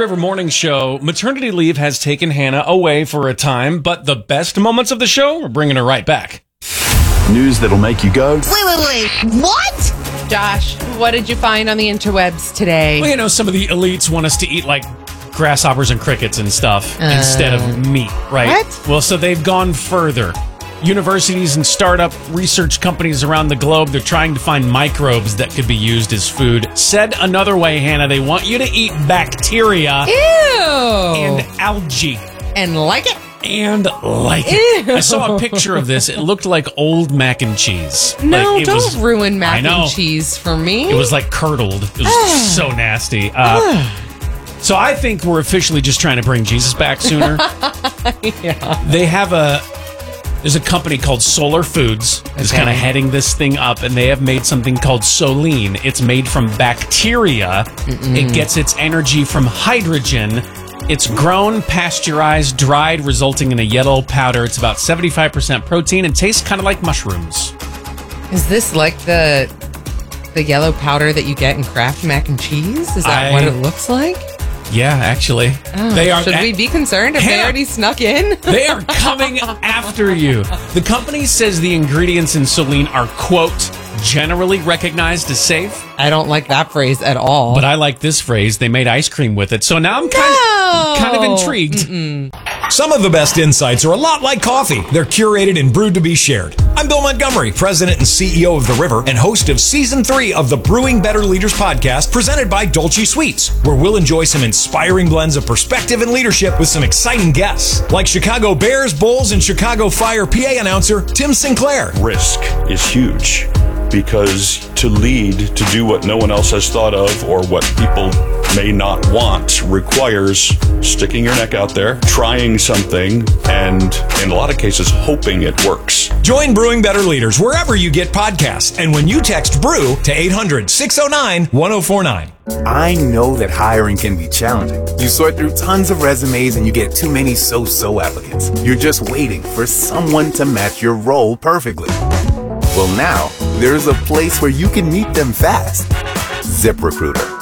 River Morning Show, maternity leave has taken Hannah away for a time, but the best moments of the show are bringing her right back. News that'll make you go, Wait, what? Josh, what did you find on the interwebs today? Well, you know, some of the elites want us to eat like grasshoppers and crickets and stuff instead of meat, right? What? Well, so they've gone further. Universities and startup research companies around the globe, they're trying to find microbes that could be used as food. Said another way, Hannah, they want you to eat bacteria Ew! and algae. And like it? And like it. Ew. I saw a picture of this. It looked like old mac and cheese. No, Like, it don't was- ruin I mac know. and cheese for me. It was like curdled. It was so nasty. So I think we're officially just trying to bring Jesus back sooner. Yeah. They have there's a company called Solar Foods is Okay. kind of heading this thing up, and they have made something called Solein. It's made from bacteria. It gets its energy from hydrogen. It's grown, pasteurized, dried, resulting in a yellow powder. It's about 75% protein and tastes kind of like mushrooms. Is this like the yellow powder that you get in Kraft mac and cheese? Is that I- what it looks like? Yeah, actually. They are. Should we be concerned if they Hannah! already snuck in? They are coming after you. The company says the ingredients in Solein are, quote, generally recognized as safe. I don't like that phrase at all. But I like this phrase. They made ice cream with it. So now I'm kind of intrigued. Some of the best insights are a lot like coffee. They're curated and brewed to be shared. I'm Bill Montgomery, President and CEO of The River and host of Season 3 of the Brewing Better Leaders podcast presented by Dolce Sweets, where we'll enjoy some inspiring blends of perspective and leadership with some exciting guests, like Chicago Bears, Bulls, and Chicago Fire PA announcer Tim Sinclair. risk is huge because to lead, to do what no one else has thought of or what people may not want requires sticking your neck out there, trying something, and in a lot of cases, hoping it works. Join Brewing Better Leaders wherever you get podcasts and when you text BREW to 800-609-1049. I know that hiring can be challenging. You sort through tons of resumes and you get too many so-so applicants. You're just waiting for someone to match your role perfectly. Well, now, there's a place where you can meet them fast. ZipRecruiter.